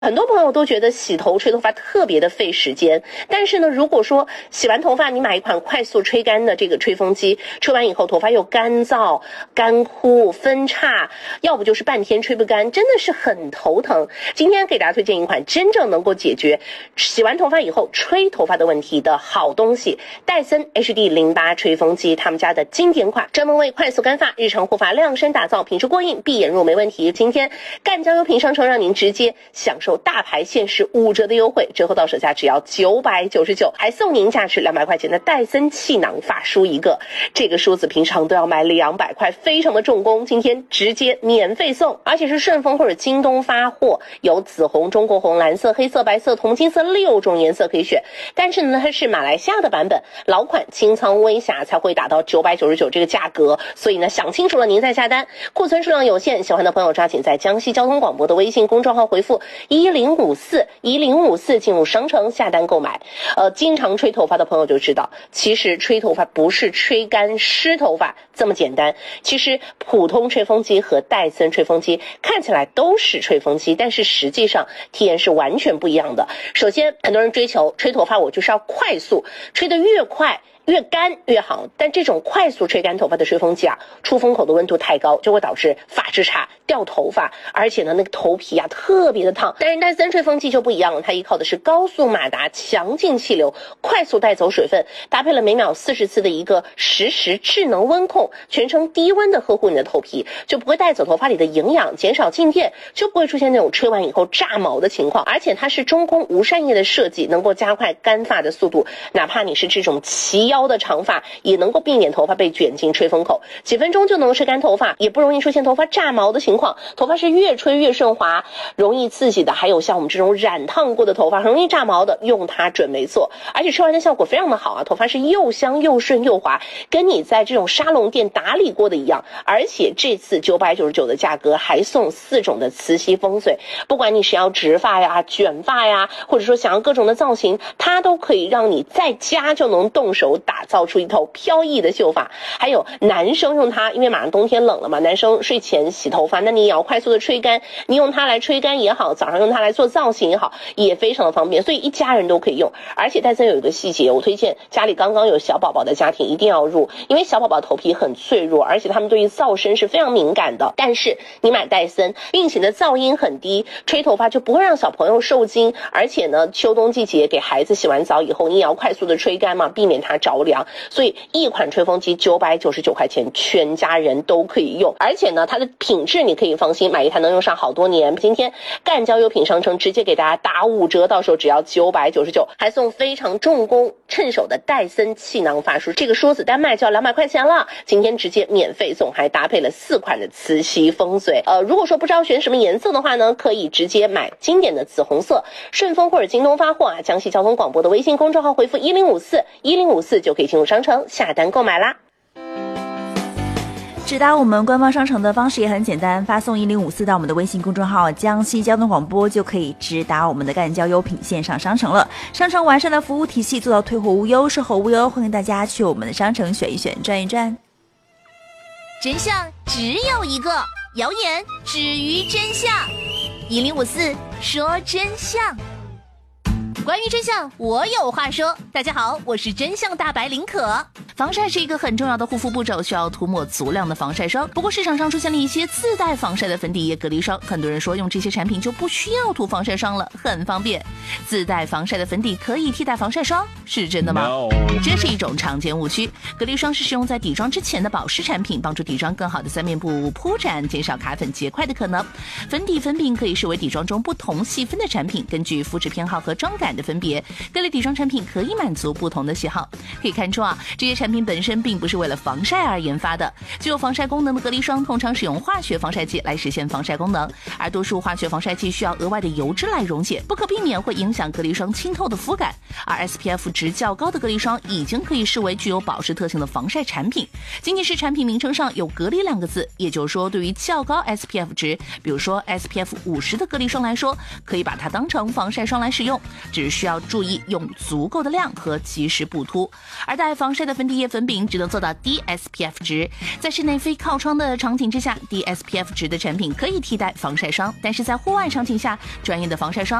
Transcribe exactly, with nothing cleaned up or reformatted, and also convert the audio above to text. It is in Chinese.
很多朋友都觉得洗头吹头发特别的费时间，但是呢，如果说洗完头发你买一款快速吹干的这个吹风机，吹完以后头发又干燥、干枯、分叉，要不就是半天吹不干，真的是很头疼。今天给大家推荐一款真正能够解决洗完头发以后吹头发的问题的好东西——戴森 H D 零八 吹风机，他们家的经典款，专门为快速干发、日常护发量身打造，品质过硬，闭眼入没问题。今天赣江优品商城让您直接享受大牌限时五折的优惠，折后到手价只要九百九十九，还送您价值两百块钱的戴森气囊发梳一个。这个梳子平常都要买两百块，非常的重工，今天直接免费送，而且是顺丰或者京东发货，有紫红、中国红、蓝色、黑色、白色、铜金色六种颜色可以选。但是呢，它是马来西亚的版本，老款清仓微瑕才会打到九百九十九这个价格，所以呢，想清楚了您再下单。库存数量有限，喜欢的朋友抓紧在江西交通广播的微信公众号回复一零五四一零五四进入商城下单购买。呃，经常吹头发的朋友就知道，其实吹头发不是吹干湿头发这么简单。其实普通吹风机和戴森吹风机看起来都是吹风机，但是实际上体验是完全不一样的。首先，很多人追求吹头发我就是要快速，吹得越快越干越好，但这种快速吹干头发的吹风机啊，出风口的温度太高，就会导致发质差、掉头发，而且呢，那个头皮啊特别的烫。但是戴森吹风机就不一样了，它依靠的是高速马达、强劲气流，快速带走水分，搭配了每秒四十次的一个实时智能温控，全程低温的呵护你的头皮，就不会带走头发里的营养，减少静电，就不会出现那种吹完以后炸毛的情况。而且它是中空无扇叶的设计，能够加快干发的速度，哪怕你是这种齐腰的长发，也能够避免头发被卷进吹风口，几分钟就能吹干头发，也不容易出现头发炸毛的情况。头发是越吹越顺滑，容易刺激的，还有像我们这种染烫过的头发很容易炸毛的，用它准没错。而且吹完的效果非常的好啊，头发是又香又顺又滑，跟你在这种沙龙店打理过的一样。而且这次九百九十九的价格还送四种的磁吸风水，不管你是要直发呀、卷发呀，或者说想要各种的造型，它都可以让你在家就能动手打造出一头飘逸的秀发。还有男生用它，因为马上冬天冷了嘛，男生睡前洗头发，那你也要快速的吹干，你用它来吹干也好，早上用它来做造型也好，也非常的方便，所以一家人都可以用。而且戴森有一个细节，我推荐家里刚刚有小宝宝的家庭一定要入，因为小宝宝头皮很脆弱，而且他们对于噪声是非常敏感的。但是你买戴森，并且呢噪音很低，吹头发就不会让小朋友受惊。而且呢，秋冬季节给孩子洗完澡以后，你也要快速的吹干嘛，避免它着凉。所以一款吹风机九百九十九块钱，全家人都可以用。而且呢，它的品质你可以放心，买一台能用上好多年。今天赣江优品商城直接给大家打五折，到手只要九百九十九，还送非常重工趁手的戴森气囊发梳，这个梳子单卖就要两百块钱了，今天直接免费送，还搭配了四款的磁吸风水。呃，如果说不知道选什么颜色的话呢，可以直接买经典的紫红色，顺丰或者京东发货啊，江西交通广播的微信公众号回复一零五四一零五四就可以进入商城下单购买啦。 直达我们官方商城的方式也很简单，发送一零五四到我们的微信公众号江西交通广播，就可以直达我们的赣江优品线上商城了。商城完善的服务体系，做到退货无忧、售后无忧，欢迎大家去我们的商城选一选、转一转。 真相只有一个，谣言止于真相。一零五四说真相。关于真相，我有话说。大家好，我是真相大白林可。防晒是一个很重要的护肤步骤，需要涂抹足量的防晒霜。不过市场上出现了一些自带防晒的粉底液隔离霜，很多人说用这些产品就不需要涂防晒霜了，很方便。自带防晒的粉底可以替代防晒霜，是真的吗？ No. 这是一种常见误区。隔离霜是使用在底妆之前的保湿产品，帮助底妆更好的在面部铺展，减少卡粉结块的可能。粉底粉饼可以视为底妆中不同细分的产品，根据肤质偏好和妆感的分别，各类底妆产品可以满足不同的喜好。可以看出啊，这些产品本身并不是为了防晒而研发的。具有防晒功能的隔离霜通常使用化学防晒剂来实现防晒功能，而多数化学防晒剂需要额外的油脂来溶解，不可避免会影响隔离霜清透的肤感。而 S P F 值较高的隔离霜已经可以视为具有保湿特性的防晒产品。仅仅是产品名称上有隔离两个字，也就是说对于较高 S P F 值，比如说 S P F 五十的隔离霜来说，可以把它当成防晒霜来使用。只只需要注意用足够的量和及时补涂。而带防晒的粉底液粉饼只能做到低 S P F 值，在室内非靠窗的场景之下，低 S P F 值的产品可以替代防晒霜，但是在户外场景下，专业的防晒霜